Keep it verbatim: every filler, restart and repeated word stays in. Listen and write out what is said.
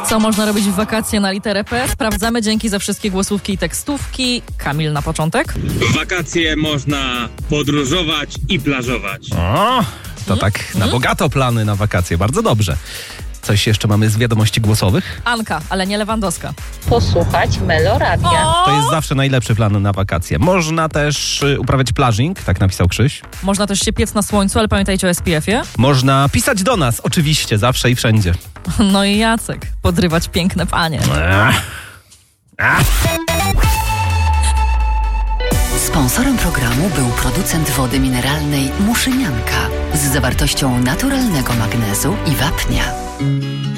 Co można robić w wakacje na literę P? Sprawdzamy. Dzięki za wszystkie głosówki i tekstówki. Kamil na początek. W wakacje można podróżować i plażować. O, to tak na bogato plany na wakacje. Bardzo dobrze. Coś jeszcze mamy z wiadomości głosowych? Anka, ale nie Lewandowska. Posłuchać Meloradia. To jest zawsze najlepszy plan na wakacje. Można też y, uprawiać plażing, tak napisał Krzyś. Można też się piec na słońcu, ale pamiętajcie o S P F-ie. Można pisać do nas, oczywiście, zawsze i wszędzie. No i Jacek, podrywać piękne panie. Ach. Ach. Sponsorem programu był producent wody mineralnej Muszynianka z zawartością naturalnego magnezu i wapnia.